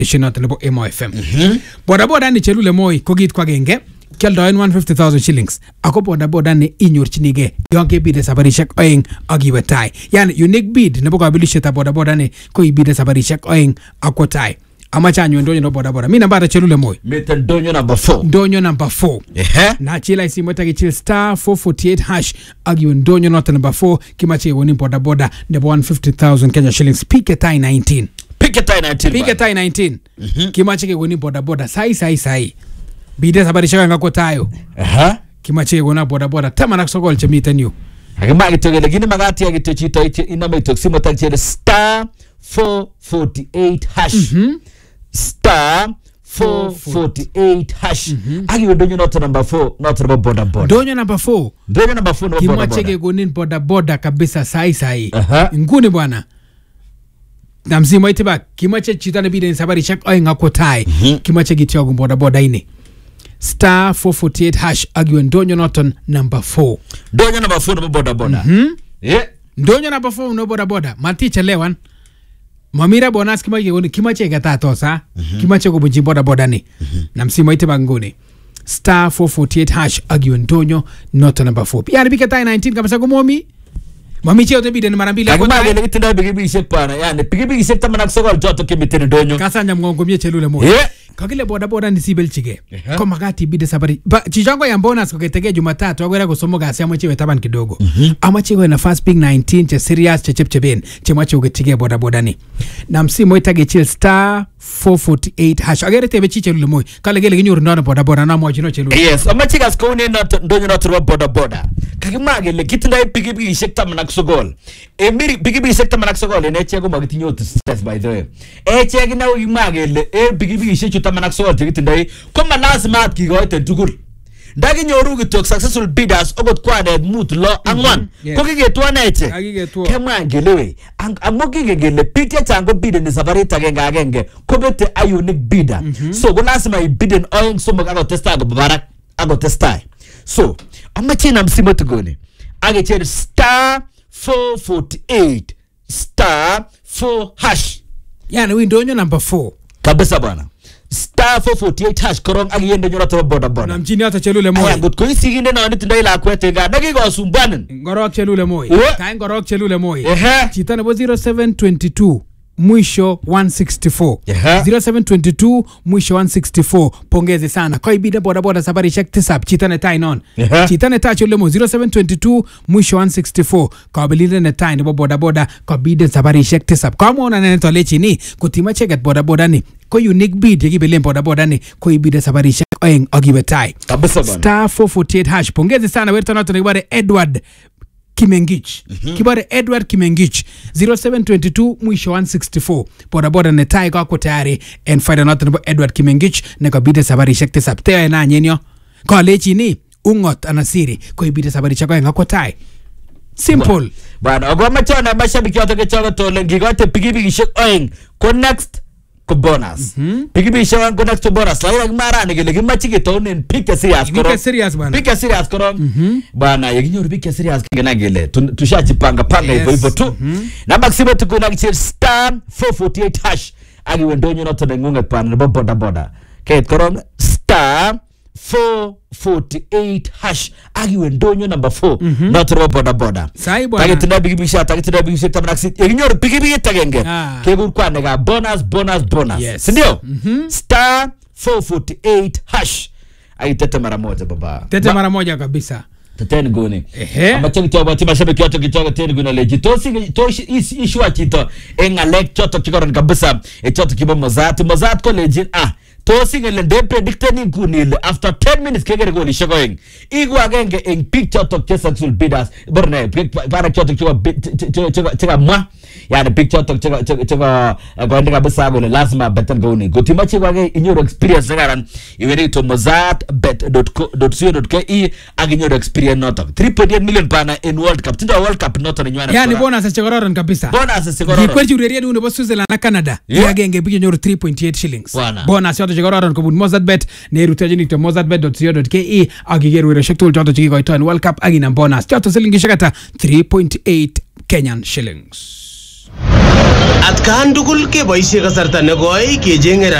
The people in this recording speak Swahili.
ishinot nebo Emo FM. Boda ni Chelule Moi ko kit kwa genge kialdoen 150,000 shillings ako boda ni inyorchinige yon kebide sabarishek oeng ak iwe tai. Yani unique bid nebo kabelishetab boda ni ko ibide sabarishek oeng akwo tai. Amacha anywe ndonyo no boda. Mimi namba Chelule Moi. Mete ndonyo number 4. Ndonyo number 4. Na chila isi mweta kichil star 448 hash agiwe ndonyo nota number 4 kimache iwoni boda nebo 150,000 Kenya shillings. Pike tai 19. Pike tai 19. Kimache iwoni boda sai. Bide sabarishaka ngako tayo. Kimache iwona boda tamanak sokol chemiten yu. Akima kitogele gini magati ya kitochito inama itoksimo takchele star 448 hash. Star 448 hash. Agiwe donyo nota number 4 nota number boda. Donyo number 4. Donyo number 4 number boda. Kimache iwonin boda kabisa sai. Nguni bwana. Na mzima itiba kimache chitane bide sabarishaka oeng akwo tai. Kimache gitiogu boda ini. Star 448 hash agiwe ndonyo noton number 4. Ndonyo number 4 number boda. Ndonyo number 4 no boda. Matiche lewan. Mamira bonus kimache gata tosa. Kimache kubunji boda ni. Na msima itiba nguni. Star 448 hash agiwe ndonyo noton number 4. Yani bike tai 19 kabisa kumomi. Mami cheo tebide ni mara mbili hapo. Kama ngele kitenda bigibi shepana. Yani bigibi shepta manaksogol joto kemitene ndonyo. Kasanya mngongo mie Chelule Moi. Kakile boda ni sibel chige. Kwa magati bide sabari. Chichango ya bonus kuketege Jumatatu wagwera kusomo gasi amachewe taban kidogo. Amachewe na fast ping 19 che serious che chepcheben. Che mache uketege boda ni. Na msimu itage chill star 448 hash. Agere tebe chi Chelule Moi. Kale gele ginyuru ndone boda na mwajino Chelule. Yes. Amachiga skone ndonyo noturwa boda. Kakima gele kitenda bigibi shekta manaksogol. Emiri bigibi shekta manaksogol. Enechego magitinyo to stress by the way. Echegi na uimagele. Bigibi shekta manaksogol tikitindai koma lazima kigoite tugul ndagi nyoru gitok successful bidders ogot kwanet mut lo angwan ko kigetwa neche kema ngelewe amoki gegele pike chango bidden ni sabarita agenge ko bete a unique bidder so go lazima I bidden oing somok ago testa go barak ago testai so amachina msimo tugoni ageche star 448 star 4 hash yani windonyo number 4 kabisa bwana star 448 hash korong agiyende nyorato boda na mjini hata Chelule Moi aya gut ko isiginde na nitunda ila kwete ga nagigo sumbanen ngorok Chelule Moi kai ngorok Chelule Moi chitana bo 0722 mwisho 164 0722 mwisho 164 pongeze sana kwa ibide boda sabari check tisap chitane tai non chitane ta Chelule Moi 0722 mwisho 164 kwa bilinde ne tai ne boda kwa bide sabari check tisap kwa muona nene tole chini kutima check boda ni ko unique bid yigibele boda ni ko ibide sabari check oeng agibe tai kabisa bana star 448 hash pongeze sana werto nato ne Edward Kimengich. Kibare Edward Kimengich 0722 mwisho 164 boda ne tai kwa tayari and find another number Edward Kimengich ne ko bide sabari shekte sapte na nyenyo ko lechi ni ungot anasiri ko ibide sabari chako ngako tai simple bana ogoma chona mashabiki yote chogo tole ngigote pigipigi shek oing ko next ko bonus pigipigi shek ko next bonus la mara ne gele gimachi tonen pika serious koro bana yeginyoru pika serious kigana gele tushachipanga hivyo tu na maximo tukuna kichir star 448 hash agiwe ndonyo noto ngunga pana boda ket koro star 448 hash agiwe ndonyo number 4 noto boda sai bwana tagetina bigibisha tamanaksi yeginyoru pigibigi tagenge kegur kwa nega bonus sindio star 448 hash aitete mara moja baba tete mara moja kabisa tete ngoni amacheki toba tima shabiki yote kichoga tena guna leji toshi issue chito engalek choto kikoron kabisa choto kibo mozat ko leji tossing and they predicted in Kunil after 10 minutes kegere go lishagoing igwa genge in picture to successful bidders borne para choto chega mwa yani picture to chega gwandika busago lazima better go ni gotima chegwa ge in your experience ngaran iwere to mozart.co.ke aginyo experience not 3.8 million pana in World Cup tinda World Cup not on nywana yani bonus chegororon kabisa bonus chegororon ikwechi ureria ni bo Switzerland na Canada ya genge biginyo 3.8 shillings bonus chegororon ko Mozartbet ne rutajini to mozartbet.co.ke agigeru wire shektul joto chiki ko to World Cup agina bonus joto silingi shakata 3.8 Kenyan shillings. Atkan tugul keboisie kasarta nekoi kecheng'e